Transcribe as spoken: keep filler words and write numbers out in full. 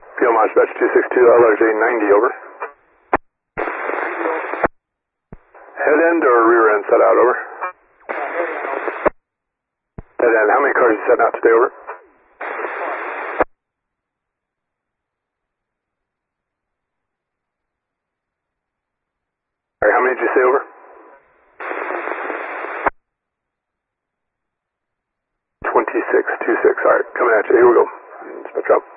Fuel Launch Batch two six two, L R J ninety, over. Head end or rear end set out, over? Head end, how many cars you setting out today, over? Alright, how many did you say, over? twenty-six, two six, alright, coming at you, here we go. Spectrum.